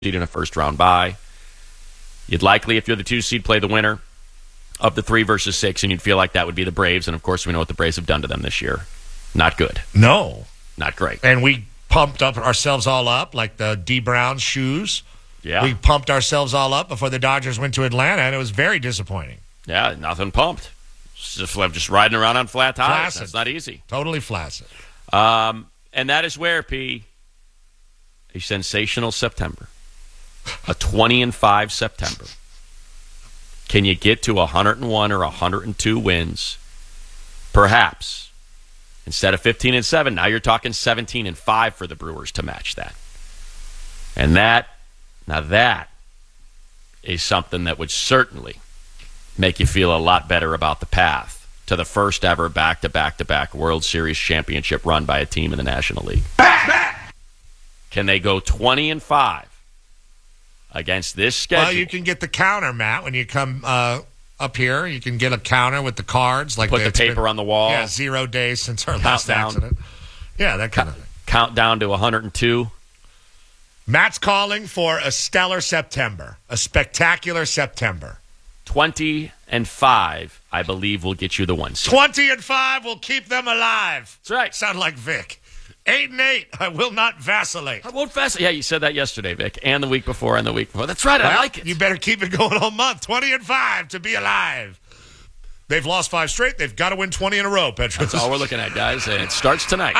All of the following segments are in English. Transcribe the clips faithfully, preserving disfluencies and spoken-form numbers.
seed in a first-round bye. You'd likely, if you're the two seed, play the winner of the three versus six, and you'd feel like that would be the Braves. And, of course, we know what the Braves have done to them this year. Not good. No. Not great. And we pumped up ourselves all up like the D. Brown shoes. Yeah. We pumped ourselves all up before the Dodgers went to Atlanta, and it was very disappointing. Yeah, nothing pumped. Just, just riding around on flat tires. Flaccid. That's not easy. Totally flaccid. Um, and that is where, P, a sensational September, a twenty and five September. Can you get to one hundred one or one hundred two wins? Perhaps. Instead of fifteen and seven, now you're talking seventeen and five for the Brewers to match that. And that, now that is something that would certainly make you feel a lot better about the path to the first ever back-to-back-to-back World Series championship run by a team in the National League. Back, back. Can they go twenty and five against this schedule? Well, you can get the counter, Matt, when you come uh, up here. You can get a counter with the cards. Like Put the, the paper been, on the wall. Yeah, zero days since our last Countdown. accident. Yeah, that kind of thing. Count down to one hundred two. Matt's calling for a stellar September, a spectacular September. twenty and five, I believe, will get you the one seed. twenty and five will keep them alive. That's right. Sound like Vic. eight and eight, I will not vacillate. I won't vacillate. Yeah, you said that yesterday, Vic, and the week before, and the week before. That's right. Well, I like it. You better keep it going all month. twenty and five to be alive. They've lost five straight. They've got to win twenty in a row, Petros. That's all we're looking at, guys, and it starts tonight.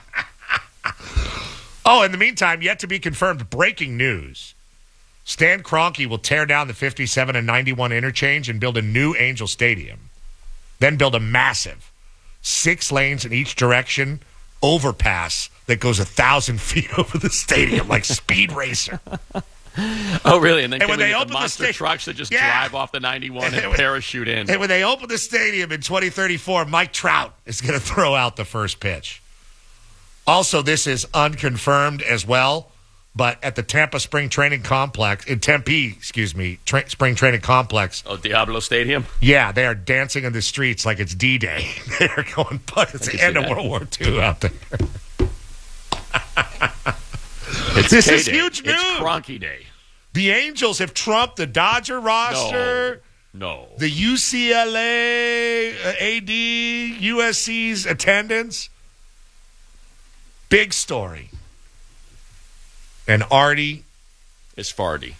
Oh, in the meantime, yet to be confirmed, breaking news. Stan Kroenke will tear down the fifty-seven and ninety-one interchange and build a new Angel Stadium. Then build a massive, six lanes in each direction, overpass that goes a thousand feet over the stadium like Speed Racer. Oh, really? And then And can when we they get open the the monster sta- trucks that just Yeah. drive off the ninety-one and, And when- parachute in? And when they open the stadium in twenty thirty-four, Mike Trout is going to throw out the first pitch. Also, this is unconfirmed as well, but at the Tampa Spring Training Complex, in Tempe, excuse me, tra- Spring Training Complex. Oh, Diablo Stadium? Yeah, they are dancing in the streets like it's D-Day. They're going, but it's I the can end see of that. World War Two out there. It's This is K-Day. huge news. It's Kroenke Day. The Angels have trumped the Dodger roster, No. the U C L A, uh, A D, U S C's attendance. Big story. And Artie, It's Farty.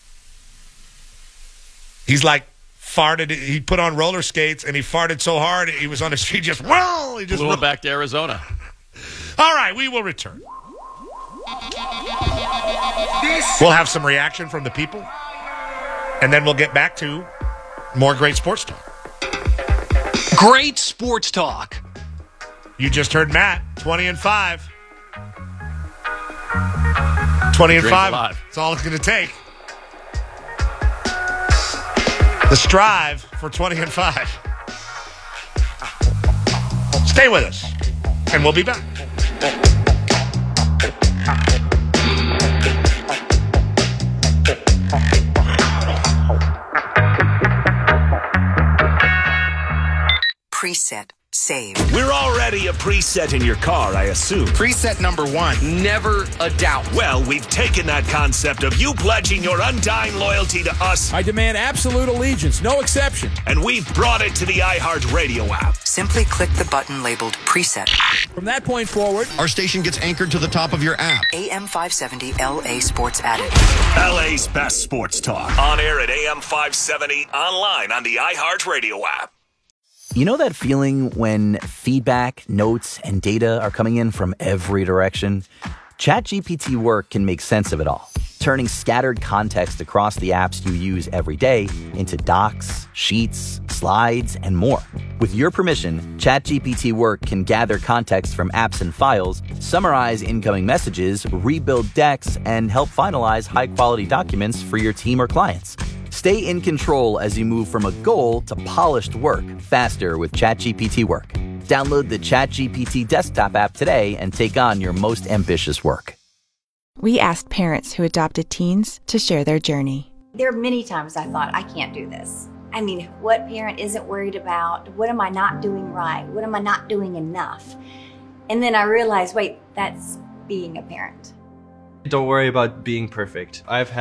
he's like farted. He put on roller skates and he farted so hard he was on the street just, well, he just Blew ro- him back to Arizona. All right, we will return. We'll have some reaction from the people, and then we'll get back to more great sports talk. Great sports talk. You just heard Matt, twenty and five. twenty and Dreams five. alive. That's all it's going to take. The strive for twenty and five. Stay with us, and we'll be back. Preset. Save. We're already a preset in your car, I assume. Preset number one. Never a doubt. Well, we've taken that concept of you pledging your undying loyalty to us, I demand absolute allegiance, no exception. and we've brought it to the iHeartRadio app. Simply click the button labeled Preset. From that point forward, Our station gets anchored to the top of your app. A M five seventy L A Sports added. L A's best sports talk. On air at A M five seventy, online on the iHeartRadio app. You know that feeling when feedback, notes, and data are coming in from every direction? ChatGPT Work can make sense of it all, turning scattered context across the apps you use every day into docs, sheets, slides, and more. With your permission, ChatGPT Work can gather context from apps and files, summarize incoming messages, rebuild decks, and help finalize high-quality documents for your team or clients. Stay in control as you move from a goal to polished work faster with ChatGPT Work. Download the ChatGPT desktop app today and take on your most ambitious work. We asked parents who adopted teens to share their journey. There are many times I thought, I can't do this. I mean, what parent isn't worried about? What am I not doing right? What am I not doing enough? And then I realized, wait, that's being a parent. Don't worry about being perfect. I've had